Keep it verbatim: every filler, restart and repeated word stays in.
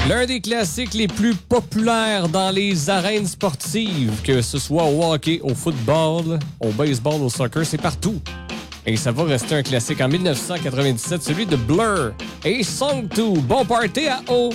L'un des classiques les plus populaires dans les arènes sportives, que ce soit au hockey, au football, au baseball, au soccer, c'est partout. Et ça va rester un classique en dix-neuf cent quatre-vingt-dixsept, celui de Blur et Song deux. Bon party à O!